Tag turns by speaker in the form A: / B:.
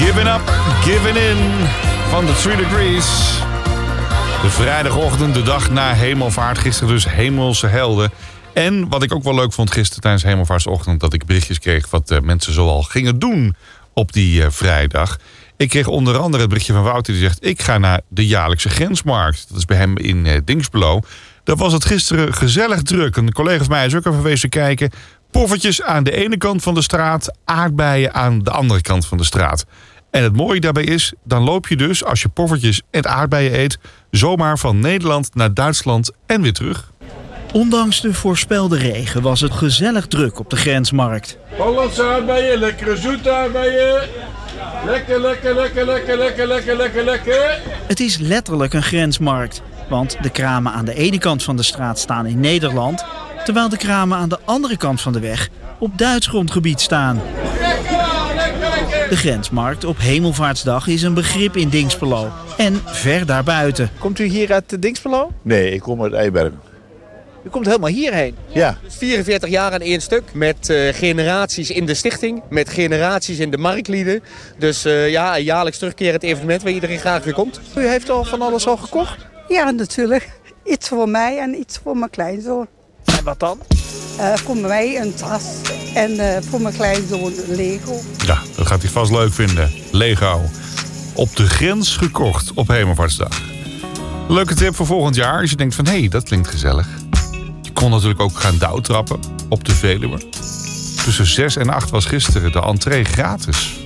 A: Giving Up, Giving In van de 3 Degrees. De vrijdagochtend, de dag na hemelvaart. Gisteren dus hemelse helden. En wat ik ook wel leuk vond gisteren tijdens hemelvaartsochtend... dat ik berichtjes kreeg wat mensen zoal gingen doen op die vrijdag. Ik kreeg onder andere het berichtje van Wouter die zegt... ik ga naar de jaarlijkse grensmarkt. Dat is bij hem in Dinxperlo. Daar was het gisteren gezellig druk. Een collega van mij is ook even wezen kijken. Poffertjes aan de ene kant van de straat, aardbeien aan de andere kant van de straat. En het mooie daarbij is, dan loop je dus, als je poffertjes en aardbeien eet... zomaar van Nederland naar Duitsland en weer terug.
B: Ondanks de voorspelde regen was het gezellig druk op de grensmarkt.
C: Hollandse aardbeien, lekkere zoete aardbeien. Lekker, lekker, lekker, lekker, lekker, lekker, lekker, lekker.
B: Het is letterlijk een grensmarkt. Want de kramen aan de ene kant van de straat staan in Nederland... terwijl de kramen aan de andere kant van de weg op Duits grondgebied staan. De grensmarkt op Hemelvaartsdag is een begrip in Dinxperlo en ver daarbuiten.
D: Komt u hier uit Dinxperlo?
E: Nee, ik kom uit Eibergen.
D: U komt helemaal hierheen?
E: Ja.
F: 44 jaar aan één stuk, met generaties in de stichting, met generaties in de marktlieden. Dus een jaarlijks terugkerend evenement waar iedereen graag weer komt.
D: U heeft al van alles al gekocht?
G: Ja, natuurlijk. Iets voor mij en iets voor mijn kleinzoon.
D: En wat dan?
G: Voor mij een tas en voor mijn kleinzoon Lego.
A: Ja, dat gaat hij vast leuk vinden. Lego. Op de grens gekocht op Hemelvaartsdag. Leuke tip voor volgend jaar als je denkt van... hé, dat klinkt gezellig. Je kon natuurlijk ook gaan douwtrappen op de Veluwe. Tussen 6 en 8 was gisteren de entree gratis.